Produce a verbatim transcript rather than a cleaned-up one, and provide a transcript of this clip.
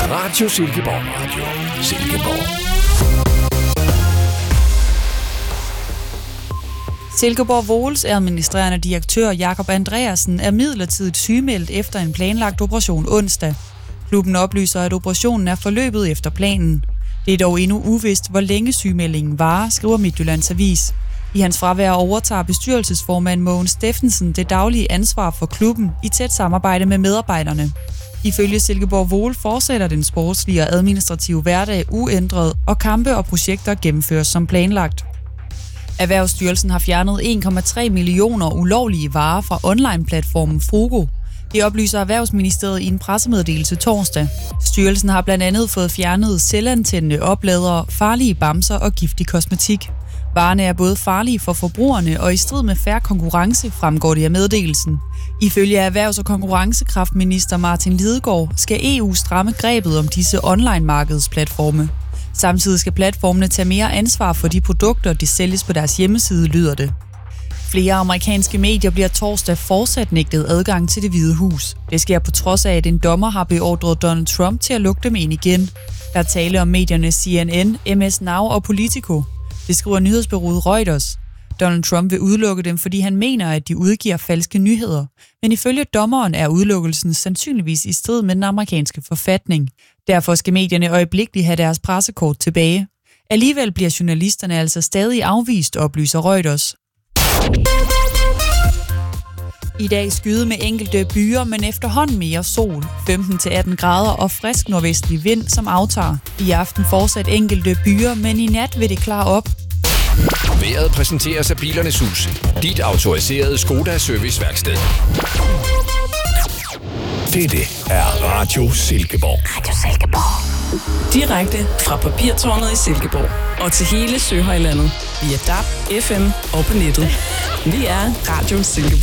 Radio Silkeborg Radio. Silkeborg. Silkeborg Vols administrerende direktør Jakob Andreasen er midlertidigt sygemeldt efter en planlagt operation onsdag. Klubben oplyser, at operationen er forløbet efter planen. Det er dog endnu uvist, hvor længe sygemeldingen varer, skriver Midtjyllands Avis. I hans fravær overtager bestyrelsesformand Mogens Steffensen det daglige ansvar for klubben i tæt samarbejde med medarbejderne. Ifølge Silkeborg Vol fortsætter den sportslige og administrative hverdag uændret, og kampe og projekter gennemføres som planlagt. Erhvervsstyrelsen har fjernet en komma tre millioner ulovlige varer fra online-platformen Frugo. Det oplyser Erhvervsministeriet i en pressemeddelelse torsdag. Styrelsen har blandt andet fået fjernet selvantændende opladere, farlige bamser og giftig kosmetik. Varerne er både farlige for forbrugerne og i strid med fair konkurrence, fremgår det af meddelelsen. Ifølge Erhvervs- og konkurrencekraftminister Martin Lidegaard skal E U stramme grebet om disse online-markedsplatforme. Samtidig skal platformene tage mere ansvar for de produkter, de sælges på deres hjemmeside, lyder det. Flere amerikanske medier bliver torsdag fortsat nægtet adgang til Det Hvide Hus. Det sker på trods af, at en dommer har beordret Donald Trump til at lukke dem ind igen. Der taler om medierne C N N, M S Now og Politico. Det skriver nyhedsbureauet Reuters. Donald Trump vil udelukke dem, fordi han mener, at de udgiver falske nyheder. Men ifølge dommeren er udelukkelsen sandsynligvis i strid med den amerikanske forfatning. Derfor skal medierne øjeblikkeligt have deres pressekort tilbage. Alligevel bliver journalisterne altså stadig afvist, oplyser Reuters. I dag skyde med enkelte byer, men efterhånden mere sol. femten til atten grader og frisk nordvestlig vind, som aftager. I aften fortsat enkelte byer, men i nat vil det klare op. Vejret præsenteres af Bilernes Hus. Dit autoriserede Skoda serviceværksted. Dette er Radio Silkeborg. Radio Silkeborg. Direkte fra Papirtårnet i Silkeborg og til hele Søhøjlandet via D A B, F M og på nettet. Vi er Radio Silkeborg.